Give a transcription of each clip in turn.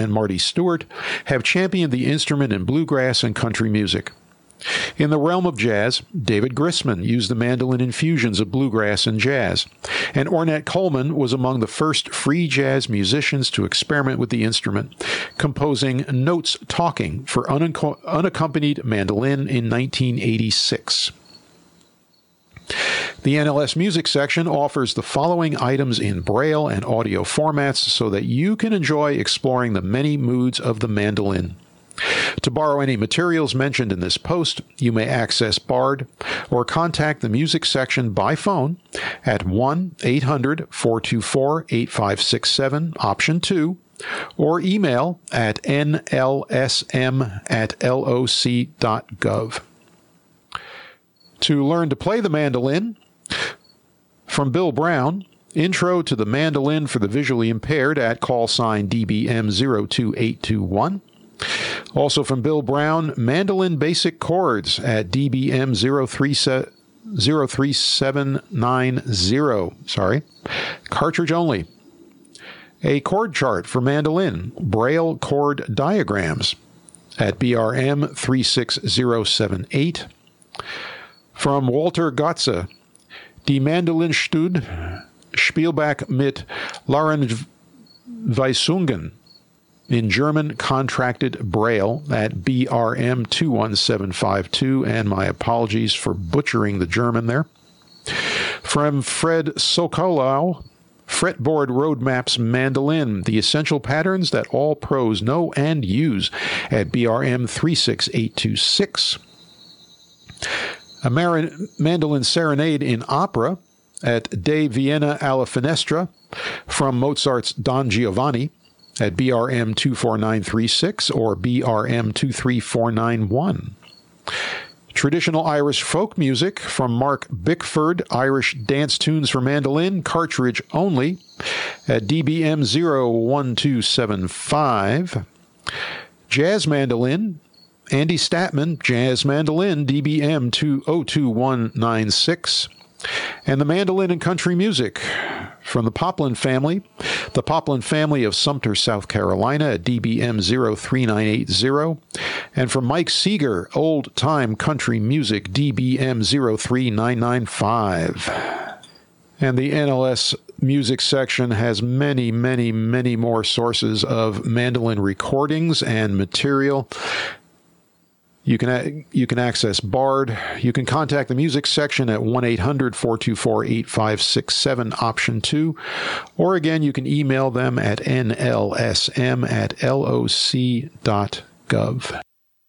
and Marty Stewart have championed the instrument in bluegrass and country music. In the realm of jazz, David Grisman used the mandolin in fusions of bluegrass and jazz, and Ornette Coleman was among the first free jazz musicians to experiment with the instrument, composing Notes Talking for unaccompanied mandolin in 1986. The NLS Music section offers the following items in Braille and audio formats so that you can enjoy exploring the many moods of the mandolin. To borrow any materials mentioned in this post, you may access BARD or contact the music section by phone at 1-800-424-8567, option 2, or email at nlsm@loc.gov. To learn to play the mandolin, from Bill Brown, Intro to the Mandolin for the Visually Impaired at call sign DBM 02821. Also from Bill Brown, Mandolin Basic Chords at DBM 03790. Cartridge only. A chord chart for mandolin, Braille chord diagrams at BRM 36078. From Walter Gotze, Die Mandolinstud, Spielbach mit Lahrenweisungen in German contracted Braille at BRM 21752, and my apologies for butchering the German there. From Fred Sokolow, Fretboard Roadmaps Mandolin, the essential patterns that all pros know and use at BRM 36826. A Mandolin Serenade in Opera at De Vienna alla Finestra from Mozart's Don Giovanni at BRM 24936 or BRM 23491. Traditional Irish folk music from Mark Bickford, Irish Dance Tunes for Mandolin, cartridge only at DBM 01275. Jazz Mandolin, Andy Statman, Jazz Mandolin, DBM 202196. And the Mandolin and Country Music from the Poplin family of Sumter, South Carolina at DBM 03980. And from Mike Seeger, Old Time Country Music, DBM 03995. And the NLS Music section has many, many, many more sources of mandolin recordings and material. You can access BARD. You can contact the music section at 1-800-424-8567, option 2. Or again, you can email them at nlsm@loc.gov.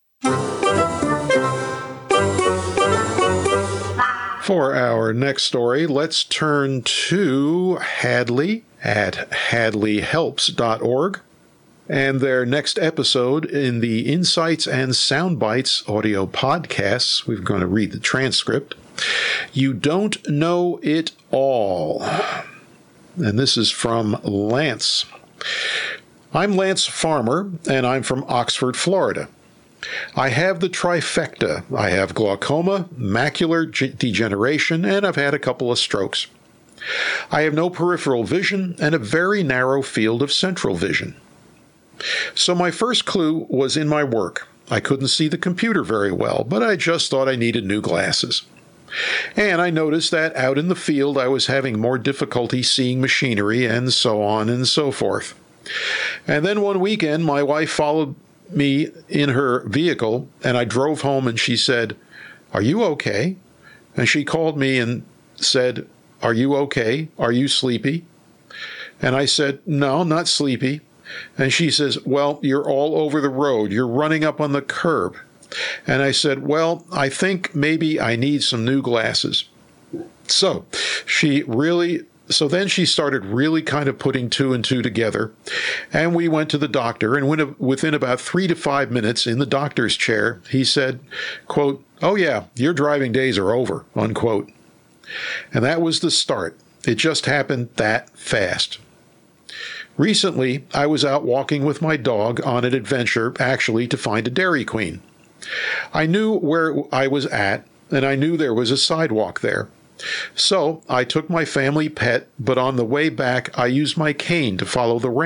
For our next story, let's turn to Hadley at hadleyhelps.org. And their next episode in the Insights and Soundbites audio podcasts, we're going to read the transcript. You Don't Know It All. And this is from Lance. I'm Lance Farmer, and I'm from Oxford, Florida. I have the trifecta. I have glaucoma, macular degeneration, and I've had a couple of strokes. I have no peripheral vision and a very narrow field of central vision. So my first clue was in my work. I couldn't see the computer very well, but I just thought I needed new glasses. And I noticed that out in the field I was having more difficulty seeing machinery and so on and so forth. And then one weekend my wife followed me in her vehicle and I drove home and she said, "Are you okay?" And she called me and said, "Are you okay? Are you sleepy?" And I said, "No, I'm not sleepy." And she says, "Well, you're all over the road. You're running up on the curb." And I said, "Well, I think maybe I need some new glasses." So then she started really kind of putting two and two together. And we went to the doctor. And within about 3 to 5 minutes in the doctor's chair, he said, quote, "Oh yeah, your driving days are over," unquote. And that was the start. It just happened that fast. Recently, I was out walking with my dog on an adventure, actually to find a Dairy Queen. I knew where I was at, and I knew there was a sidewalk there. So I took my family pet, but on the way back, I used my cane to follow the ramp.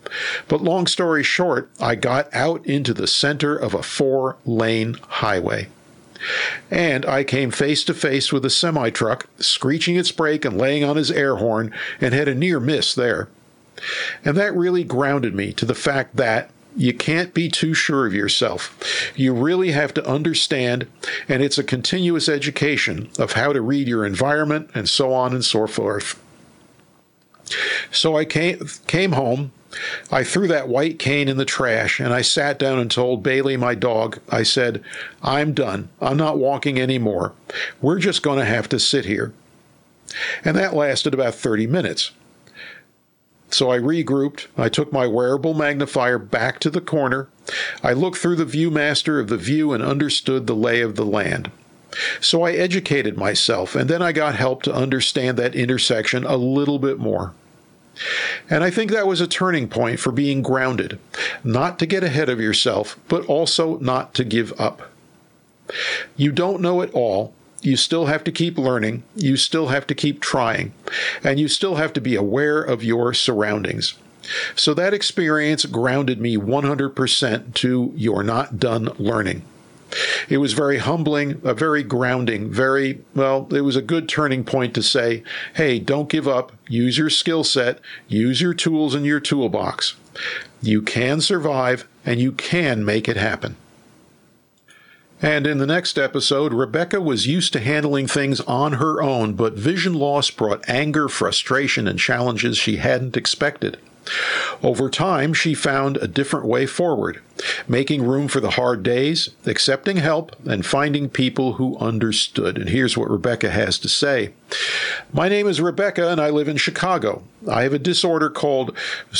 But long story short, I got out into the center of a 4-lane highway. And I came face to face with a semi-truck, screeching its brake and laying on his air horn, and had a near miss there. And that really grounded me to the fact that you can't be too sure of yourself. You really have to understand, and it's a continuous education of how to read your environment and so on and so forth. So I came home. I threw that white cane in the trash, and I sat down and told Bailey, my dog, I said, I'm done. I'm not walking anymore. We're just going to have to sit here. And that lasted about 30 minutes. So I regrouped. I took my wearable magnifier back to the corner. I looked through the Viewmaster of the view and understood the lay of the land. So I educated myself, and then I got help to understand that intersection a little bit more. And I think that was a turning point for being grounded, not to get ahead of yourself, but also not to give up. You don't know it all. You still have to keep learning. You still have to keep trying. And you still have to be aware of your surroundings. So that experience grounded me 100% to you're not done learning. It was very humbling, very grounding, it was a good turning point to say, hey, don't give up. Use your skill set. Use your tools in your toolbox. You can survive, and you can make it happen. And in the next episode, Rebecca was used to handling things on her own, but vision loss brought anger, frustration, and challenges she hadn't expected. Over time, she found a different way forward, making room for the hard days, accepting help, and finding people who understood. And here's what Rebecca has to say. My name is Rebecca, and I live in Chicago. I have a disorder called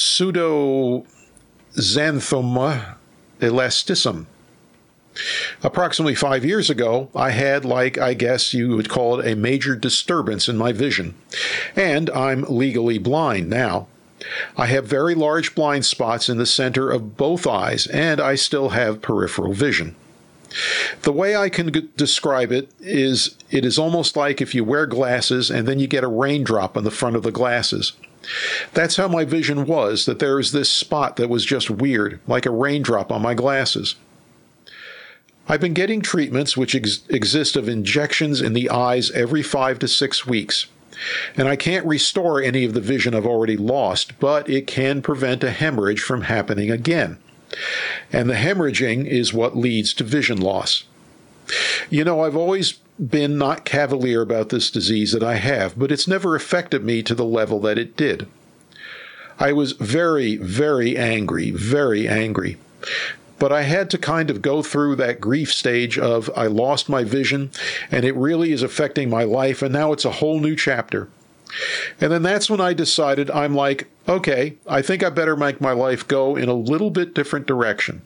pseudoxanthoma elasticum. Approximately 5 years ago, I had, I guess you would call it, a major disturbance in my vision. And I'm legally blind now. I have very large blind spots in the center of both eyes, and I still have peripheral vision. The way I can describe it is almost like if you wear glasses and then you get a raindrop on the front of the glasses. That's how my vision was, that there was this spot that was just weird, like a raindrop on my glasses. I've been getting treatments which exist of injections in the eyes every 5 to 6 weeks. And I can't restore any of the vision I've already lost, but it can prevent a hemorrhage from happening again. And the hemorrhaging is what leads to vision loss. You know, I've always been not cavalier about this disease that I have, but it's never affected me to the level that it did. I was very, very angry, very angry. But I had to kind of go through that grief stage of I lost my vision, and it really is affecting my life, and now it's a whole new chapter. And then that's when I decided, I'm like, okay, I think I better make my life go in a little bit different direction.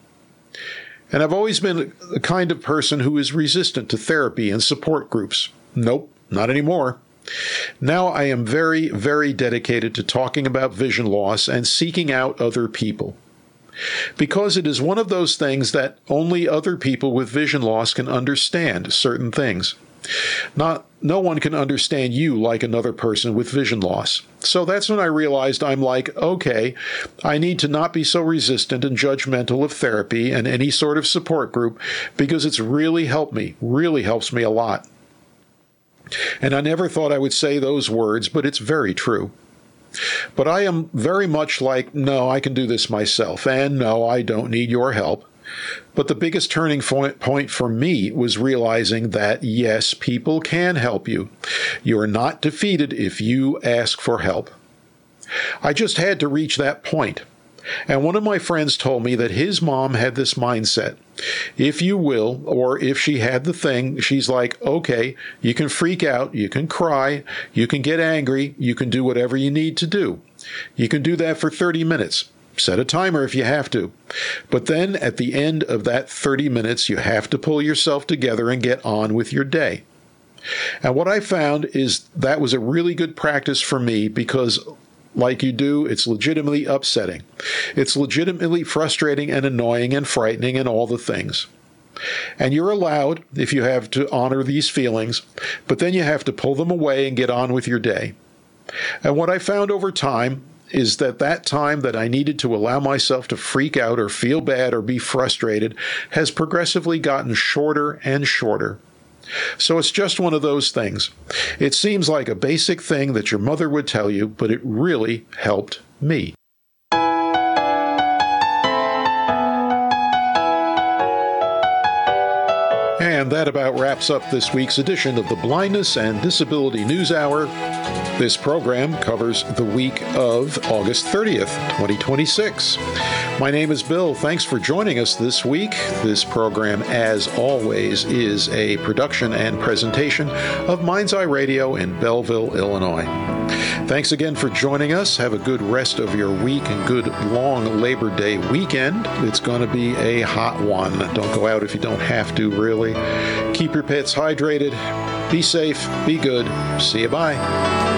And I've always been the kind of person who is resistant to therapy and support groups. Nope, not anymore. Now I am very, very dedicated to talking about vision loss and seeking out other people. Because it is one of those things that only other people with vision loss can understand certain things. No one can understand you like another person with vision loss. So that's when I realized I'm like, okay, I need to not be so resistant and judgmental of therapy and any sort of support group because it's really helped me, really helps me a lot. And I never thought I would say those words, but it's very true. But I am very much like, no, I can do this myself, and no, I don't need your help. But the biggest turning point for me was realizing that, yes, people can help you. You are not defeated if you ask for help. I just had to reach that point. And one of my friends told me that his mom had this mindset. If you will, or if she had the thing, she's like, okay, you can freak out, you can cry, you can get angry, you can do whatever you need to do. You can do that for 30 minutes. Set a timer if you have to. But then at the end of that 30 minutes, you have to pull yourself together and get on with your day. And what I found is that was a really good practice for me because like you do, it's legitimately upsetting. It's legitimately frustrating and annoying and frightening and all the things. And you're allowed, if you have to honor these feelings, but then you have to pull them away and get on with your day. And what I found over time is that time that I needed to allow myself to freak out or feel bad or be frustrated has progressively gotten shorter and shorter. So it's just one of those things. It seems like a basic thing that your mother would tell you, but it really helped me. And that about wraps up this week's edition of the Blindness and Disability News Hour. This program covers the week of August 30th, 2026. My name is Bill. Thanks for joining us this week. This program, as always, is a production and presentation of Mind's Eye Radio in Belleville, Illinois. Thanks again for joining us. Have a good rest of your week and good long Labor Day weekend. It's going to be a hot one. Don't go out if you don't have to, really. Keep your pets hydrated. Be safe. Be good. See you. Bye.